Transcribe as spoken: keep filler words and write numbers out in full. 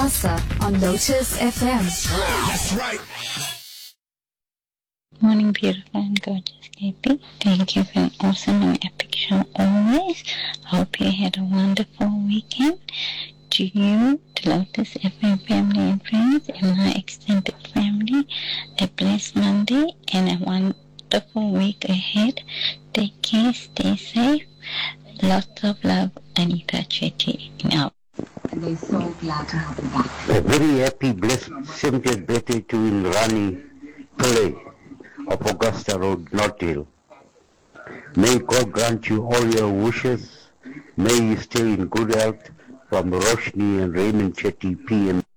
Mombasa on Lotus F M. That's right. Morning, beautiful and gorgeous K P. Thank you for an awesome and epic show always. Hope you had a wonderful weekend. To you, the Lotus F M family and friends, and my extended family, a blessed Monday and a wonderful week ahead. Take care, stay safe. Lots of love, Anita Chetty. Now. And they're so glad to have you back. A very happy, blessed seventieth birthday to Inrani Pillai of Augusta Road, North Hill. May God grant you all your wishes. May you stay in good health from Roshni and Raymond Chetty, P M